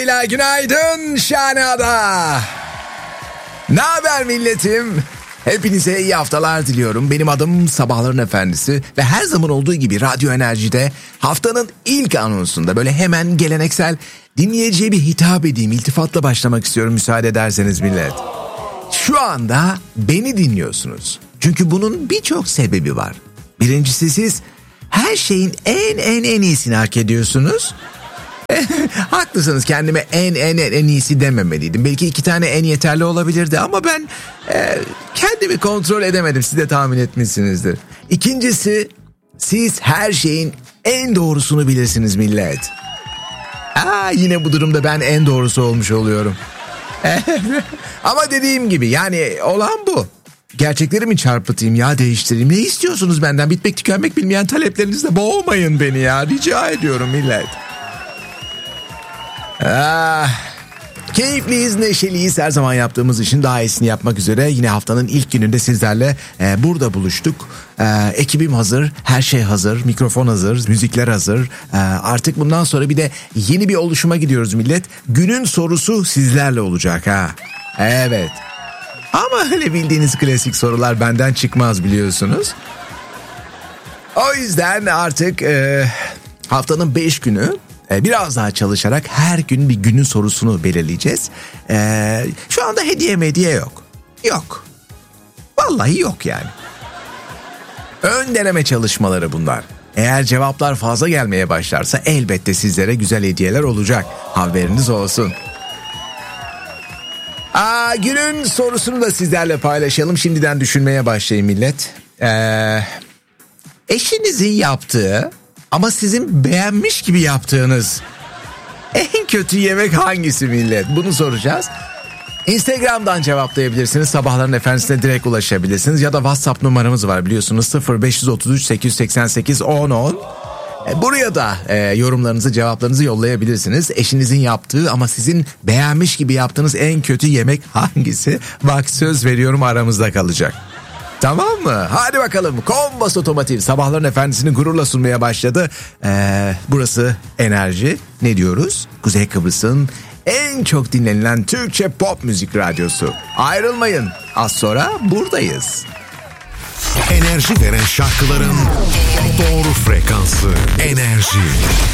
beyler, günaydın Şahanada. Ne haber milletim? Hepinize iyi haftalar diliyorum. Benim adım Sabahların Efendisi ve her zaman olduğu gibi Radyo Enerji'de haftanın ilk anonsunda böyle hemen geleneksel dinleyiciye bir hitap edeyim. İltifatla başlamak istiyorum müsaade ederseniz millet. Şu anda beni dinliyorsunuz. Çünkü bunun birçok sebebi var. Birincisi, siz her şeyin en iyisini hak ediyorsunuz. Haklısınız, kendime en iyisi dememeliydim. Belki 2 tane en yeterli olabilirdi ama ben kendimi kontrol edemedim. Siz de tahmin etmişsinizdir. İkincisi, siz her şeyin en doğrusunu bilirsiniz millet. Yine bu durumda ben en doğrusu olmuş oluyorum. Ama dediğim gibi yani olan bu. Gerçekleri mi çarpıtayım ya, değiştireyim? Ne istiyorsunuz benden? Bitmek tükenmek bilmeyen taleplerinizle boğmayın beni ya. Rica ediyorum millet. Keyifliyiz, neşeliyiz. Her zaman yaptığımız işin daha iyisini yapmak üzere yine haftanın ilk gününde sizlerle burada buluştuk. Ekibim hazır, her şey hazır, mikrofon hazır, müzikler hazır. Artık bundan sonra bir de yeni bir oluşuma gidiyoruz millet. Günün sorusu sizlerle olacak ha. Evet. Ama öyle bildiğiniz klasik sorular benden çıkmaz biliyorsunuz. O yüzden artık haftanın 5 günü biraz daha çalışarak her gün bir günün sorusunu belirleyeceğiz. Şu anda hediye yok. Yok. Vallahi yok yani. Ön deneme çalışmaları bunlar. Eğer cevaplar fazla gelmeye başlarsa elbette sizlere güzel hediyeler olacak. Haberiniz olsun. Günün sorusunu da sizlerle paylaşalım. Şimdiden düşünmeye başlayın millet. Eşinizin yaptığı ama sizin beğenmiş gibi yaptığınız en kötü yemek hangisi millet? Bunu soracağız. Instagram'dan cevaplayabilirsiniz. Sabahların Efendisi'ne direkt ulaşabilirsiniz. Ya da WhatsApp numaramız var biliyorsunuz. 0533 888 1010. Buraya da yorumlarınızı, cevaplarınızı yollayabilirsiniz. Eşinizin yaptığı ama sizin beğenmiş gibi yaptığınız en kötü yemek hangisi? Bak, söz veriyorum aramızda kalacak. Tamam mı? Hadi bakalım. Kombas Otomotiv Sabahların Efendisi'ni gururla sunmaya başladı. Burası Enerji. Ne diyoruz? Kuzey Kıbrıs'ın en çok dinlenilen Türkçe pop müzik radyosu. Ayrılmayın. Az sonra buradayız. Enerji veren şarkıların doğru frekansı. Enerji.